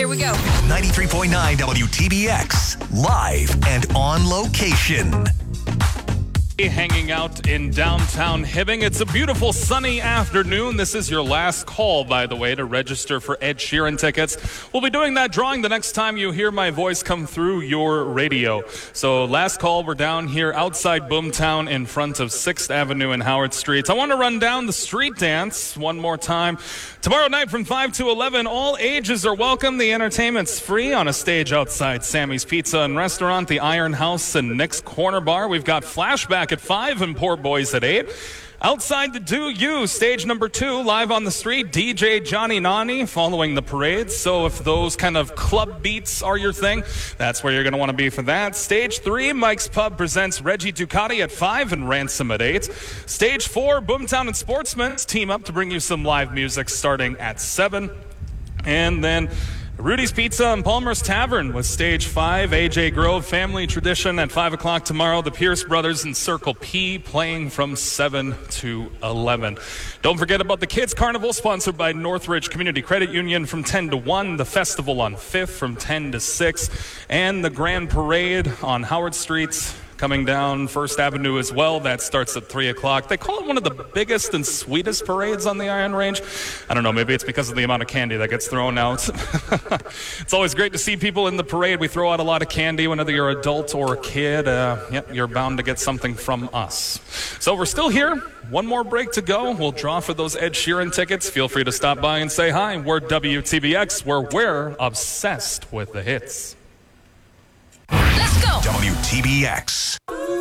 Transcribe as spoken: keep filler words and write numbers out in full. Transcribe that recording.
Here we go. ninety-three point nine W T B X, live and on location. Hanging out in downtown Hibbing. It's a beautiful sunny afternoon. This is your last call, by the way, to register for Ed Sheeran tickets. We'll be doing that drawing the next time you hear my voice come through your radio. So last call, we're down here outside Boomtown in front of sixth Avenue and Howard Streets. I want to run down the street dance one more time. Tomorrow night from five to eleven, all ages are welcome. The entertainment's free on a stage outside Sammy's Pizza and Restaurant, the Iron House, and Nick's Corner Bar. We've got Flashback at five and Poor Boys at eight. Outside the Do You, stage number two, live on the street, D J Johnny Nani following the parade. So if those kind of club beats are your thing, that's where you're going to want to be for that. Stage three, Mike's Pub presents Reggie Ducati at five and Ransom at eight. Stage four, Boomtown and Sportsmen team up to bring you some live music starting at seven. And then Rudy's Pizza and Palmer's Tavern with stage five, A J Grove Family Tradition at five o'clock tomorrow. The Pierce Brothers and Circle P playing from seven to eleven. Don't forget about the Kids Carnival sponsored by Northridge Community Credit Union from ten to one. The festival on fifth from ten to six. And the Grand Parade on Howard Street coming down First Avenue as well. That starts at three o'clock. They call it one of the biggest and sweetest parades on the Iron Range. I don't know, maybe it's because of the amount of candy that gets thrown out. It's always great to see people in the parade. We throw out a lot of candy whenever you're an adult or a kid. Uh, yep, you're bound to get something from us. So we're still here. One more break to go. We'll draw for those Ed Sheeran tickets. Feel free to stop by and say hi. We're W T B X, where we're obsessed with the hits. Let's go. W T B X.